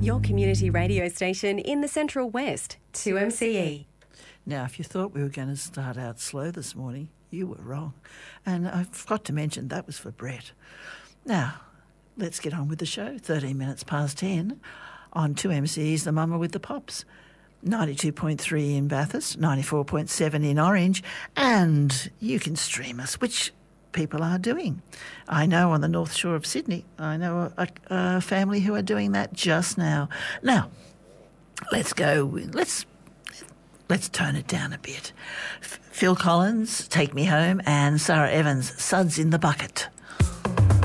Your community radio station in the Central West, 2MCE. Now, if you thought we were going to start out slow this morning, you were wrong. And I forgot to mention that was for Brett. Now, let's get on with the show. 13 minutes past 10 on 2MCE's The Mama with the Pops. 92.3 in Bathurst, 94.7 in Orange, and you can stream us, which people are doing. I know on the North Shore of Sydney, I know a family who are doing that just now. Now, let's tone it down a bit. Phil Collins, Take Me Home, and Sarah Evans, Suds in the Bucket.